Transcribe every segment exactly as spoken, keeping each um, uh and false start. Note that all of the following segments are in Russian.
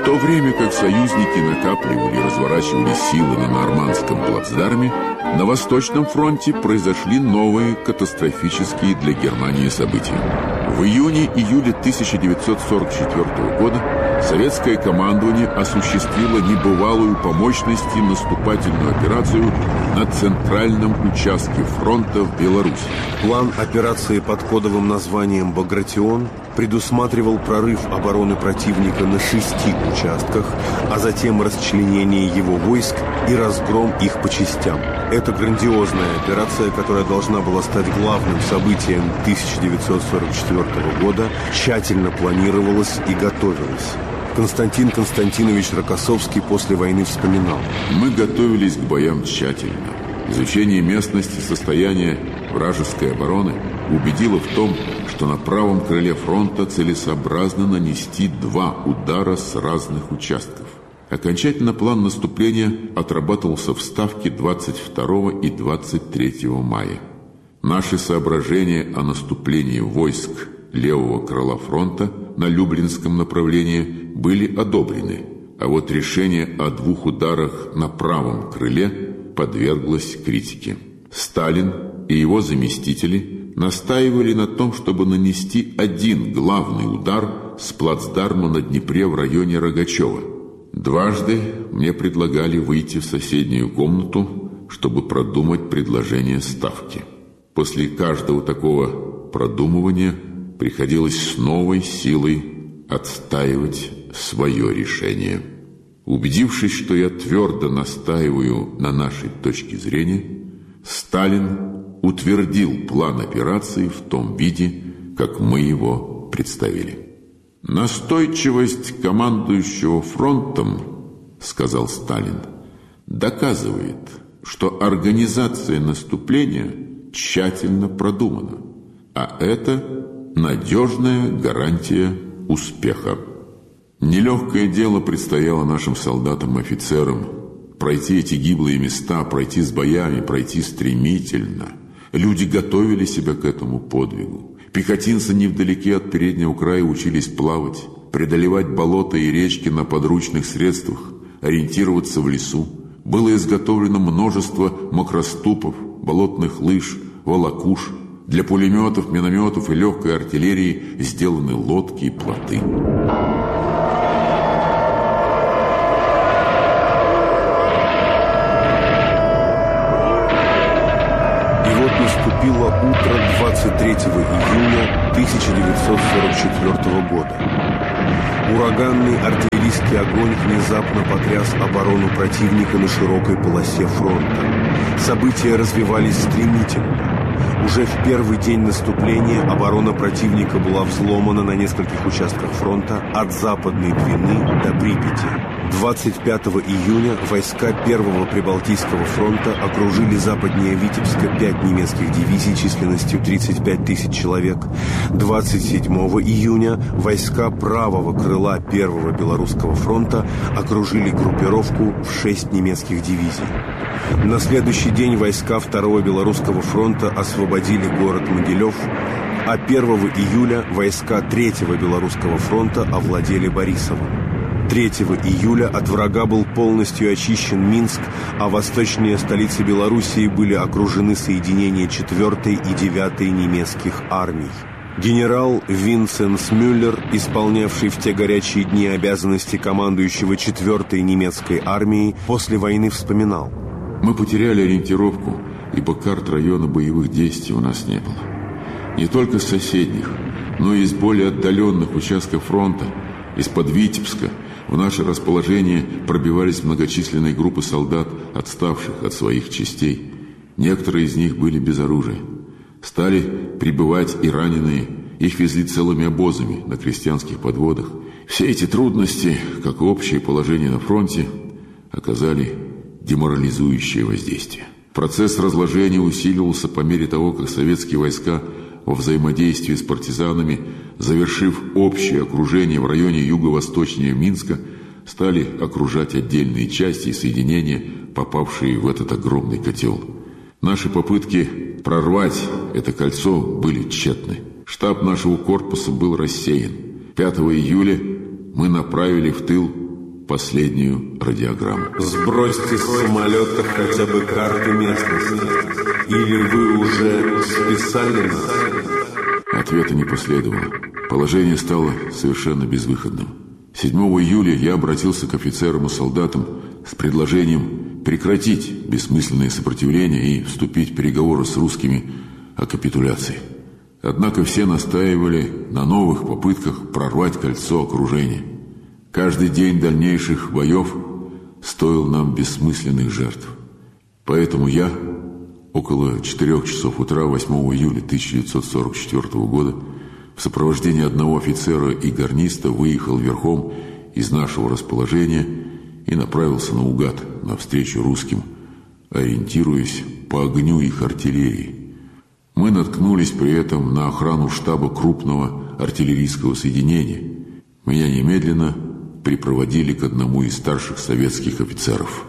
В то время как союзники накапливали и разворачивали силы на Нормандском плацдарме, на Восточном фронте произошли новые катастрофические для Германии события. В июне-июле тысяча девятьсот сорок четвёртого года советское командование осуществило небывалую по мощности наступательную операцию на центральном участке фронта в Беларуси. План операции под кодовым названием «Багратион» предусматривал прорыв обороны противника на шести участках, а затем расчленение его войск и разгром их по частям. Это грандиозная операция, которая должна была стать главным событием тысяча девятьсот сорок четвёртого года, тщательно планировалась и готовилась. Константин Константинович Рокоссовский после войны вспоминал: «Мы готовились к боям тщательно. Изучение местности, состояния вражеской обороны убедило в том, что на правом крыле фронта целесообразно нанести два удара с разных участков. Окончательно план наступления отрабатывался в Ставке двадцать второго и двадцать третьего мая. Наши соображения о наступлении войск левого крыла фронта на Люблинском направлении были одобрены, а вот решение о двух ударах на правом крыле подверглось критике. Сталин и его заместители настаивали на том, чтобы нанести один главный удар с плацдарма на Днепре в районе Рогачева. Дважды мне предлагали выйти в соседнюю комнату, чтобы продумать предложение Ставки. После каждого такого продумывания приходилось с новой силой отстаивать свое решение. Убедившись, что я твердо настаиваю на нашей точке зрения, Сталин утвердил план операции в том виде, как мы его представили. «Настойчивость командующего фронтом, — сказал Сталин, — доказывает, что организация наступления тщательно продумана, а это надежная гарантия успеха». Нелегкое дело предстояло нашим солдатам и офицерам. Пройти эти гиблые места, пройти с боями, пройти стремительно. Люди готовили себя к этому подвигу. Пехотинцы невдалеке от переднего края учились плавать, преодолевать болота и речки на подручных средствах, ориентироваться в лесу. Было изготовлено множество макроступов, болотных лыж, волокуш. Для пулеметов, минометов и легкой артиллерии сделаны лодки и плоты. Наступило утро двадцать третьего июня тысяча девятьсот сорок четвёртого года. Ураганный артиллерийский огонь внезапно потряс оборону противника на широкой полосе фронта. События развивались стремительно. Уже в первый день наступления оборона противника была взломана на нескольких участках фронта от Западной Двины до Припяти. двадцать пятого июня войска Первого Прибалтийского фронта окружили западнее Витебска пять немецких дивизий численностью тридцать пять тысяч человек. двадцать седьмого июня войска правого крыла Первого Белорусского фронта окружили группировку в шесть немецких дивизий. На следующий день войска Второго Белорусского фронта освободили город Могилев, а первого июля войска Третьего Белорусского фронта овладели Борисовым. третьего июля от врага был полностью очищен Минск, а восточные столицы Белоруссии были окружены соединения четвёртой и девятой немецких армий. Генерал Винценс Мюллер, исполнявший в те горячие дни обязанности командующего четвёртой немецкой армией, после войны вспоминал: «Мы потеряли ориентировку, ибо карт района боевых действий у нас не было. Не только с соседних, но и из более отдаленных участков фронта, из-под Витебска, в наше расположение пробивались многочисленные группы солдат, отставших от своих частей. Некоторые из них были без оружия. Стали прибывать и раненые, их везли целыми обозами на крестьянских подводах. Все эти трудности, как и общее положение на фронте, оказали деморализующее воздействие. Процесс разложения усиливался по мере того, как советские войска во взаимодействии с партизанами, завершив общее окружение в районе юго-восточнее Минска, стали окружать отдельные части и соединения, попавшие в этот огромный котел. Наши попытки прорвать это кольцо были тщетны. Штаб нашего корпуса был рассеян. пятого июля мы направили в тыл последнюю радиограмму. Сбросьте с самолета хотя бы карты местности. Или вы уже списали нас? Ответа не последовало. Положение стало совершенно безвыходным. седьмого июля я обратился к офицерам и солдатам с предложением прекратить бессмысленное сопротивление и вступить в переговоры с русскими о капитуляции. Однако все настаивали на новых попытках прорвать кольцо окружения. Каждый день дальнейших боев стоил нам бессмысленных жертв. Поэтому я около четырех часов утра восьмого июля тысяча девятьсот сорок четвёртого года в сопровождении одного офицера и гарниста выехал верхом из нашего расположения и направился наугад навстречу русским, ориентируясь по огню их артиллерии. Мы наткнулись при этом на охрану штаба крупного артиллерийского соединения. Меня немедленно припроводили к одному из старших советских офицеров.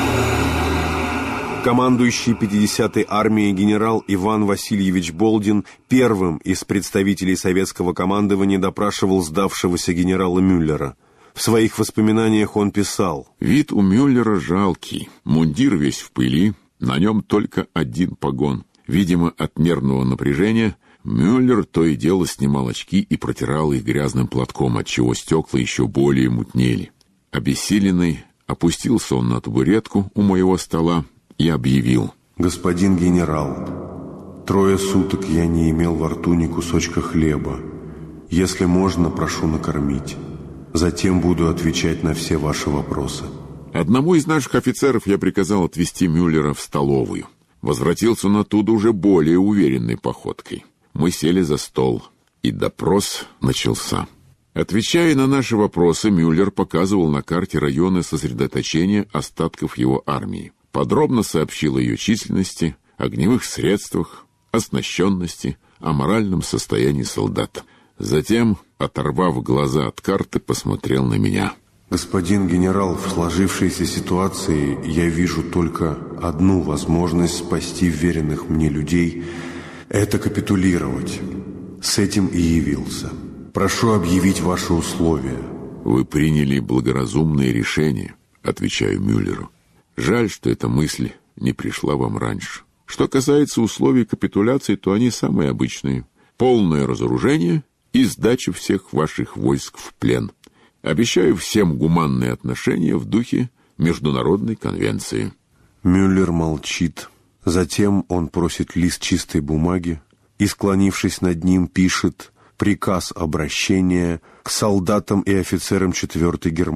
Командующий пятидесятой армией генерал Иван Васильевич Болдин первым из представителей советского командования допрашивал сдавшегося генерала Мюллера. В своих воспоминаниях он писал: «Вид у Мюллера жалкий, мундир весь в пыли, на нем только один погон. Видимо, от нервного напряжения Мюллер то и дело снимал очки и протирал их грязным платком, отчего стекла еще более мутнели. Обессиленный, опустился он на табуретку у моего стола и объявил: «Господин генерал, трое суток я не имел во рту ни кусочка хлеба. Если можно, прошу накормить. Затем буду отвечать на все ваши вопросы». Одному из наших офицеров я приказал отвезти Мюллера в столовую. Возвратился он оттуда уже более уверенной походкой. Мы сели за стол, и допрос начался. Отвечая на наши вопросы, Мюллер показывал на карте районы сосредоточения остатков его армии. Подробно сообщил о ее численности, огневых средствах, оснащенности, о моральном состоянии солдат. Затем, оторвав глаза от карты, посмотрел на меня. «Господин генерал, в сложившейся ситуации я вижу только одну возможность спасти веренных мне людей – это капитулировать. С этим и явился. Прошу объявить ваши условия». «Вы приняли благоразумное решение», – отвечаю Мюллеру. «Жаль, что эта мысль не пришла вам раньше. Что касается условий капитуляции, то они самые обычные. Полное разоружение и сдача всех ваших войск в плен. Обещаю всем гуманные отношения в духе Международной конвенции». Мюллер молчит. Затем он просит лист чистой бумаги и, склонившись над ним, пишет приказ обращения к солдатам и офицерам четвёртой Германии.